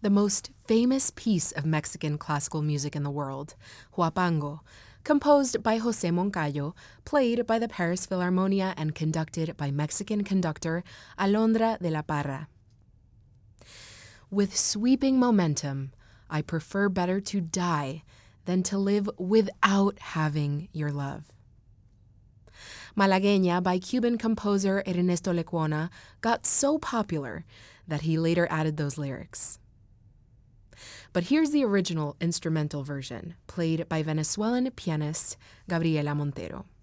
The most famous piece of Mexican classical music in the world, Huapango, composed by José Moncayo, played by the Paris Philharmonia and conducted by Mexican conductor Alondra de la Parra. With sweeping momentum, I prefer better to die than to live without having your love. Malagueña by Cuban composer Ernesto Lecuona got so popular that he later added those lyrics. But here's the original instrumental version, played by Venezuelan pianist Gabriela Montero.